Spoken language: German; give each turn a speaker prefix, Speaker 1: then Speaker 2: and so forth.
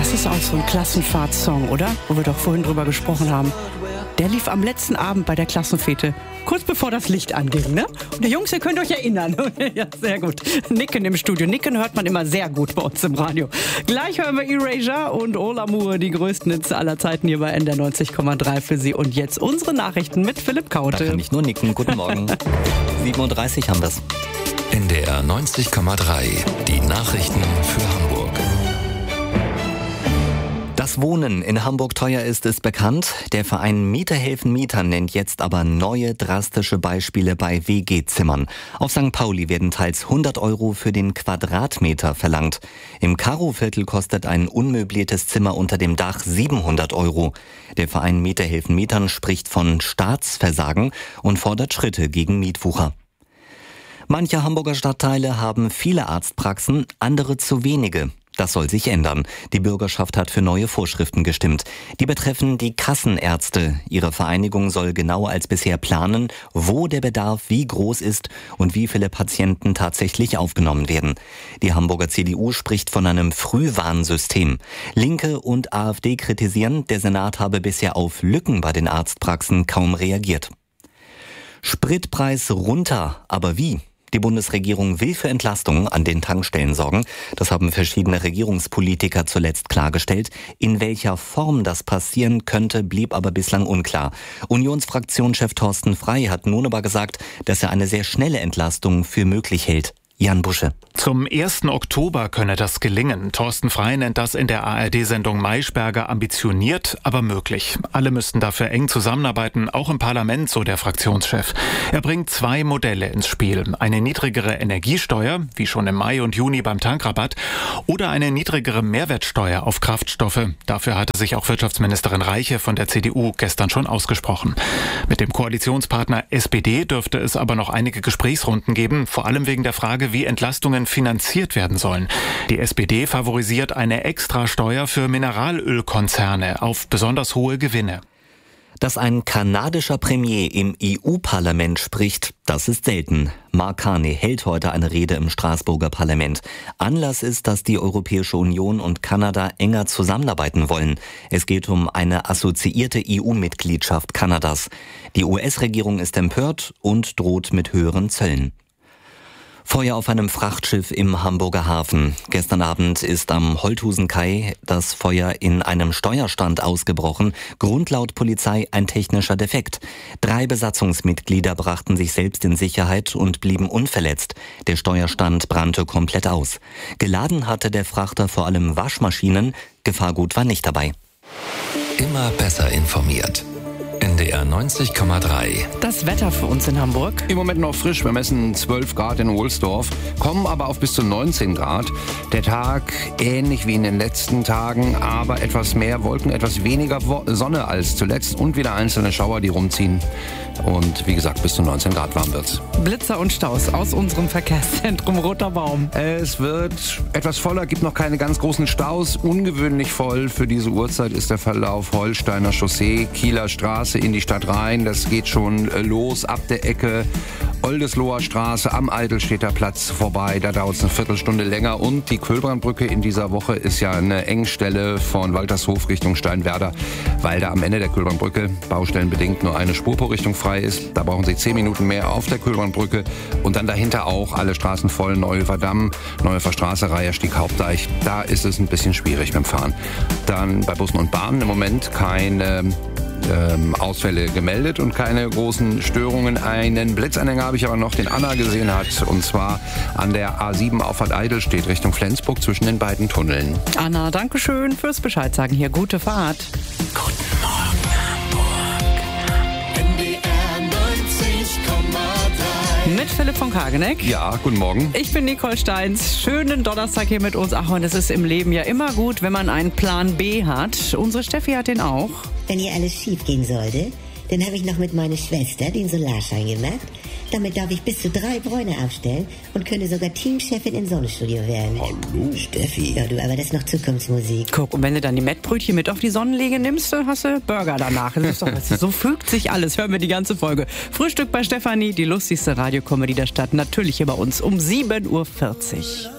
Speaker 1: Das ist auch so ein Klassenfahrtssong, oder? Wo wir doch vorhin drüber gesprochen haben. Der lief am letzten Abend bei der Klassenfete, kurz bevor das Licht anging, ne? Und die Jungs, ihr könnt euch erinnern. Ja, sehr gut. Nicken im Studio. Nicken hört man immer sehr gut bei uns im Radio. Gleich hören wir Erasure und All Amour, die größten Hits aller Zeiten hier bei NDR 90,3 für Sie. Und jetzt unsere Nachrichten mit Philipp Kaute.
Speaker 2: Da kann ich nur nicken. Guten Morgen. 7.30 Uhr haben wir's.
Speaker 3: NDR 90,3. Die Nachrichten für Hamburg.
Speaker 2: Dass Wohnen in Hamburg teuer ist bekannt. Der Verein Mieter helfen Mietern nennt jetzt aber neue drastische Beispiele bei WG-Zimmern. Auf St. Pauli werden teils 100 € für den Quadratmeter verlangt. Im Karo-Viertel kostet ein unmöbliertes Zimmer unter dem Dach 700 €. Der Verein Mieter helfen Mietern spricht von Staatsversagen und fordert Schritte gegen Mietwucher. Manche Hamburger Stadtteile haben viele Arztpraxen, andere zu wenige. Das soll sich ändern. Die Bürgerschaft hat für neue Vorschriften gestimmt. Die betreffen die Kassenärzte. Ihre Vereinigung soll genauer als bisher planen, wo der Bedarf wie groß ist und wie viele Patienten tatsächlich aufgenommen werden. Die Hamburger CDU spricht von einem Frühwarnsystem. Linke und AfD kritisieren, der Senat habe bisher auf Lücken bei den Arztpraxen kaum reagiert. Spritpreis runter, aber wie? Die Bundesregierung will für Entlastung an den Tankstellen sorgen. Das haben verschiedene Regierungspolitiker zuletzt klargestellt. In welcher Form das passieren könnte, blieb aber bislang unklar. Unionsfraktionschef Thorsten Frey hat nun aber gesagt, dass er eine sehr schnelle Entlastung für möglich hält. Jan Busche.
Speaker 4: Zum 1. Oktober könne das gelingen. Thorsten Frey nennt das in der ARD-Sendung Maischberger ambitioniert, aber möglich. Alle müssten dafür eng zusammenarbeiten, auch im Parlament, so der Fraktionschef. Er bringt 2 Modelle ins Spiel. Eine niedrigere Energiesteuer, wie schon im Mai und Juni beim Tankrabatt, oder eine niedrigere Mehrwertsteuer auf Kraftstoffe. Dafür hatte sich auch Wirtschaftsministerin Reiche von der CDU gestern schon ausgesprochen. Mit dem Koalitionspartner SPD dürfte es aber noch einige Gesprächsrunden geben, vor allem wegen der Frage, wie Entlastungen finanziert werden sollen. Die SPD favorisiert eine Extrasteuer für Mineralölkonzerne auf besonders hohe Gewinne.
Speaker 2: Dass ein kanadischer Premier im EU-Parlament spricht, das ist selten. Mark Carney hält heute eine Rede im Straßburger Parlament. Anlass ist, dass die Europäische Union und Kanada enger zusammenarbeiten wollen. Es geht um eine assoziierte EU-Mitgliedschaft Kanadas. Die US-Regierung ist empört und droht mit höheren Zöllen. Feuer auf einem Frachtschiff im Hamburger Hafen. Gestern Abend ist am Holthusen-Kai das Feuer in einem Steuerstand ausgebrochen. Grund laut Polizei ein technischer Defekt. 3 Besatzungsmitglieder brachten sich selbst in Sicherheit und blieben unverletzt. Der Steuerstand brannte komplett aus. Geladen hatte der Frachter vor allem Waschmaschinen. Gefahrgut war nicht dabei.
Speaker 3: Immer besser informiert. NDR 90,3.
Speaker 1: Das Wetter für uns in Hamburg.
Speaker 5: Im Moment noch frisch. Wir messen 12 Grad in Ohlsdorf, kommen aber auf bis zu 19 Grad. Der Tag ähnlich wie in den letzten Tagen, aber etwas mehr Wolken, etwas weniger Sonne als zuletzt und wieder einzelne Schauer, die rumziehen. Und wie gesagt, bis zu 19 Grad warm wird's.
Speaker 1: Blitzer und Staus aus unserem Verkehrszentrum Roter Baum.
Speaker 5: Es wird etwas voller, gibt noch keine ganz großen Staus. Ungewöhnlich voll für diese Uhrzeit ist der Verlauf Holsteiner Chaussee, Kieler Straße in die Stadt rein. Das geht schon los ab der Ecke Oldesloher Straße am Eidelstädter Platz vorbei. Da dauert es eine Viertelstunde länger. Und die Kühlbrandbrücke in dieser Woche ist ja eine Engstelle von Waltershof Richtung Steinwerder, weil da am Ende der Kühlbrandbrücke baustellenbedingt nur eine Spurvorrichtung frei ist. Da brauchen Sie 10 Minuten mehr auf der Kühlbrandbrücke. Und dann dahinter auch alle Straßen voll. Neuhofer Damm, Neuhofer Straße, Reiherstieg, Hauptdeich. Da ist es ein bisschen schwierig mit dem Fahren. Dann bei Bussen und Bahnen im Moment keine Ausfälle gemeldet und keine großen Störungen. Einen Blitzanhänger habe ich aber noch, den Anna gesehen hat, und zwar an der A7 Auffahrt Eidelstedt Richtung Flensburg zwischen den beiden Tunneln.
Speaker 1: Anna, danke schön fürs Bescheid sagen. Hier, gute Fahrt.
Speaker 3: Guten Morgen, Hamburg.
Speaker 6: NDR 90,3.
Speaker 1: Mit Philipp von Kageneck.
Speaker 5: Ja, guten Morgen.
Speaker 1: Ich bin Nicole Steins. Schönen Donnerstag hier mit uns. Ach, und es ist im Leben ja immer gut, wenn man einen Plan B hat. Unsere Steffi hat den auch.
Speaker 7: Wenn hier alles schief gehen sollte, dann habe ich noch mit meiner Schwester den Solarschein gemacht. Damit darf ich bis zu 3 Bräune aufstellen und könnte sogar Teamchefin im Sonnenstudio werden.
Speaker 5: Hallo, Steffi.
Speaker 7: Ja, du, aber das ist noch Zukunftsmusik.
Speaker 1: Guck, und wenn du dann die Mettbrötchen mit auf die Sonnenlege nimmst, dann hast du Burger danach. Das ist doch, so fügt sich alles. Hören wir die ganze Folge. Frühstück bei Stefanie, die lustigste Radiokomödie der Stadt. Natürlich hier bei uns um 7.40 Uhr.